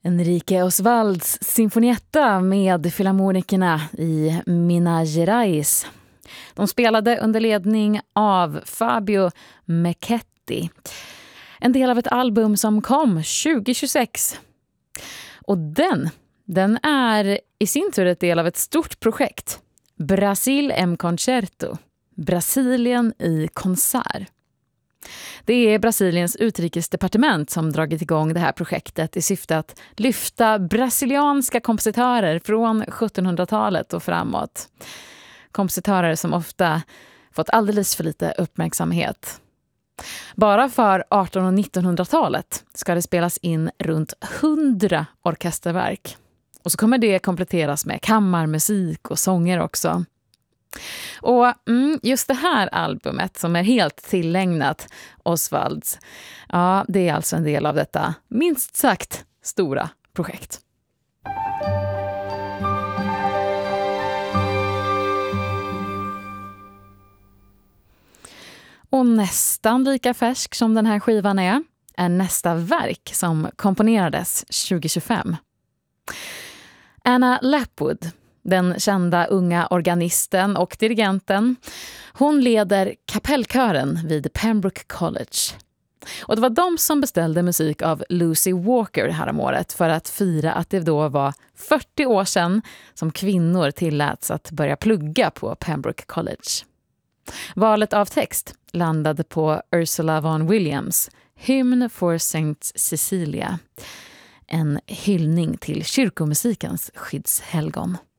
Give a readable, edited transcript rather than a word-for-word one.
Enrique Osvalds Sinfonietta med filharmonikerna i Minas Gerais. De spelade under ledning av Fabio Mecchetti. En del av ett album som kom 2026. Och den är i sin tur ett del av ett stort projekt. Brasil em Concerto. Brasilien i konsert. Det är Brasiliens utrikesdepartement som dragit igång det här projektet i syfte att lyfta brasilianska kompositörer från 1700-talet och framåt. Kompositörer som ofta fått alldeles för lite uppmärksamhet. Bara för 1800- och 1900-talet ska det spelas in runt 100 orkesterverk. Och så kommer det kompletteras med kammarmusik och sånger också. Och just det här albumet som är helt tillägnat Osvalds, ja, det är alltså en del av detta minst sagt stora projekt. Och nästan lika färsk som den här skivan är nästa verk som komponerades 2025. Anna Lapwood, den kända unga organisten och dirigenten, hon leder kapellkören vid Pembroke College. Och det var de som beställde musik av Lucy Walker häromåret för att fira att det då var 40 år sedan som kvinnor tilläts att börja plugga på Pembroke College. Valet av text landade på Ursula Vaughan Williams, Hymn for Saint Cecilia. En hyllning till kyrkomusikens skyddshelgon.